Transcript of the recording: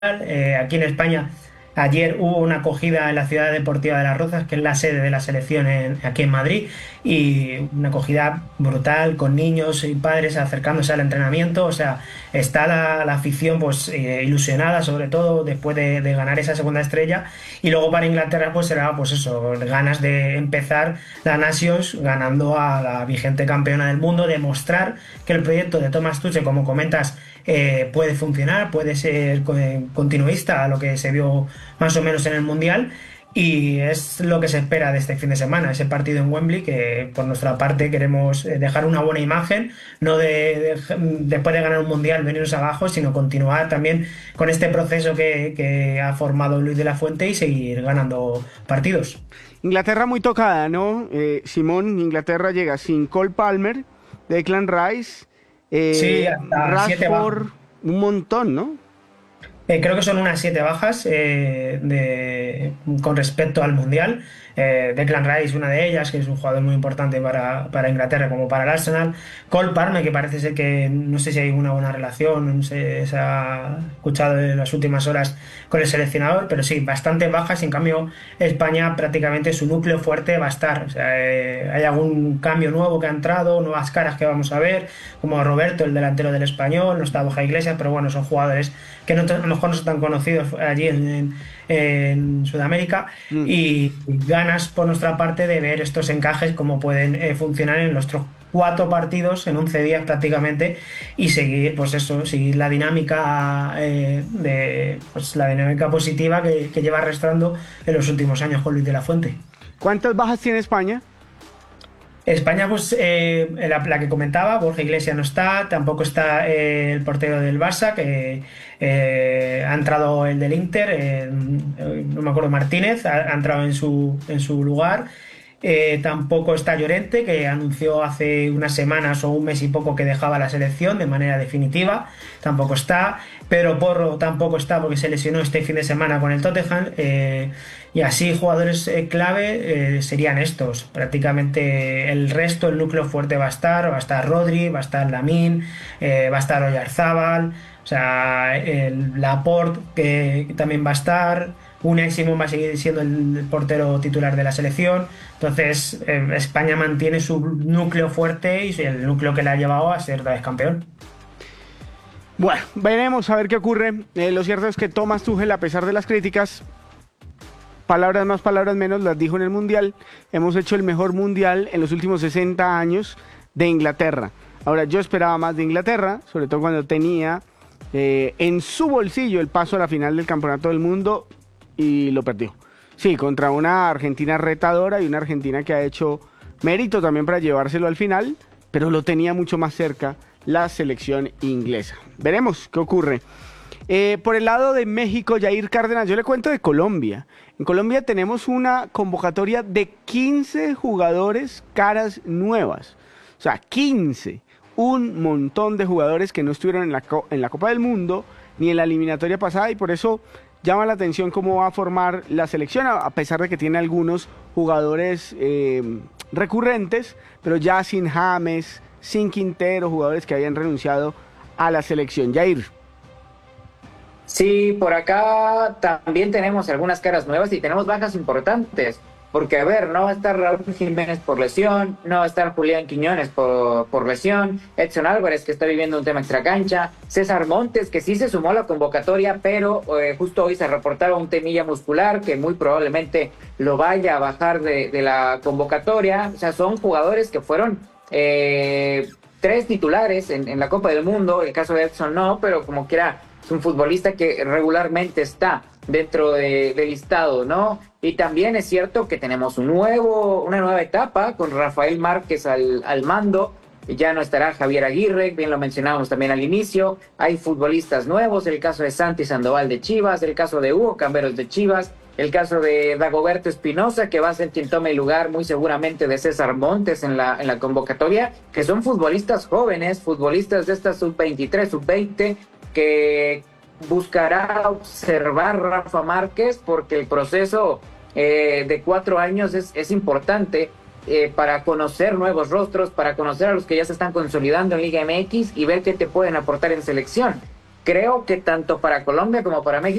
Aquí en España, ayer hubo una acogida en la Ciudad Deportiva de Las Rozas, que es la sede de la selección aquí en Madrid, y una acogida brutal con niños y padres acercándose al entrenamiento. O sea, está la afición pues ilusionada, sobre todo después de ganar esa segunda estrella. Y luego para Inglaterra pues será pues eso, ganas de empezar la Nations ganando a la vigente campeona del mundo, demostrar que el proyecto de Thomas Tuchel, como comentas, puede funcionar, puede ser continuista a lo que se vio más o menos en el Mundial. Y es lo que se espera de este fin de semana, ese partido en Wembley, que por nuestra parte queremos dejar una buena imagen, no después de ganar un Mundial venirnos abajo, sino continuar también con este proceso que ha formado Luis de la Fuente y seguir ganando partidos. Inglaterra muy tocada, ¿no? Simón, Inglaterra llega sin Cole Palmer, Declan Rice, Sí, hasta siete bajas. Rashford, un montón, ¿no? Creo que son unas siete bajas con respecto al Mundial. Declan Rice, una de ellas, que es un jugador muy importante para Inglaterra como para el Arsenal. Cole Palmer, que parece ser que no sé si hay una buena relación, no sé, se ha escuchado en las últimas horas con el seleccionador, pero sí, bastante bajas. Y en cambio, España prácticamente su núcleo fuerte va a estar. O sea, hay algún cambio nuevo que ha entrado, nuevas caras que vamos a ver, como Roberto, el delantero del Español, no está Borja Iglesias, pero bueno, son jugadores que a lo mejor no son tan conocidos allí en Sudamérica, Mm. y ganas por nuestra parte de ver estos encajes, cómo pueden funcionar en los cuatro partidos en 11 días prácticamente, y seguir pues eso, seguir la dinámica pues la dinámica positiva que lleva arrastrando en los últimos años con Luis de la Fuente. ¿Cuántas bajas tiene España? España, pues la que comentaba, Borja Iglesias no está, tampoco está el portero del Barça, que ha entrado el del Inter, no me acuerdo, Martínez, ha entrado en su lugar. Tampoco está Llorente, que anunció hace unas semanas o un mes y poco que dejaba la selección de manera definitiva. Tampoco está. Pedro Porro tampoco está porque se lesionó este fin de semana con el Tottenham. Y así jugadores clave serían estos. Prácticamente el resto, el núcleo fuerte va a estar Rodri, va a estar Lamine, va a estar Oyarzábal, o sea, el Laporte que también va a estar. Unai Simón va a seguir siendo el portero titular de la selección. Entonces, España mantiene su núcleo fuerte y el núcleo que le ha llevado a ser otra vez campeón. Bueno, veremos a ver qué ocurre. Lo cierto es que Thomas Tuchel, a pesar de las críticas, palabras más, palabras menos, las dijo en el Mundial. Hemos hecho el mejor Mundial en los últimos 60 años de Inglaterra. Ahora, yo esperaba más de Inglaterra, sobre todo cuando tenía en su bolsillo el paso a la final del Campeonato del Mundo y lo perdió. Sí, contra una Argentina retadora y una Argentina que ha hecho mérito también para llevárselo al final, pero lo tenía mucho más cerca la selección inglesa. Veremos qué ocurre. Por el lado de México, Jair Cárdenas, yo le cuento de Colombia. En Colombia tenemos una convocatoria de 15 jugadores caras nuevas. O sea, 15. Un montón de jugadores que no estuvieron en la Copa del Mundo ni en la eliminatoria pasada, y por eso llama la atención cómo va a formar la selección, a pesar de que tiene algunos jugadores recurrentes, pero ya sin James, sin Quintero, jugadores que habían renunciado a la selección. Jair. Sí, por acá también tenemos algunas caras nuevas y tenemos bajas importantes, porque a ver, no va a estar Raúl Jiménez por lesión, no va a estar Julián Quiñones por lesión, Edson Álvarez, que está viviendo un tema extracancha, César Montes, que sí se sumó a la convocatoria, pero justo hoy se reportaba un temilla muscular que muy probablemente lo vaya a bajar de la convocatoria. O sea, son jugadores que fueron tres titulares en la Copa del Mundo. El caso de Edson no, pero como quiera es un futbolista que regularmente está dentro del listado, ¿no? Y también es cierto que tenemos una nueva etapa con Rafael Márquez al mando. Ya no estará Javier Aguirre, bien lo mencionábamos también al inicio. Hay futbolistas nuevos, el caso de Santi Sandoval de Chivas, el caso de Hugo Camberos de Chivas, el caso de Dagoberto Espinosa, que va a ser quien tome el lugar muy seguramente de César Montes en la convocatoria, que son futbolistas jóvenes, futbolistas de esta sub-23, sub-20, que buscará observar Rafa Márquez, porque el proceso de 4 años es importante para conocer nuevos rostros, para conocer a los que ya se están consolidando en Liga MX y ver qué te pueden aportar en selección. creo que tanto para Colombia como para México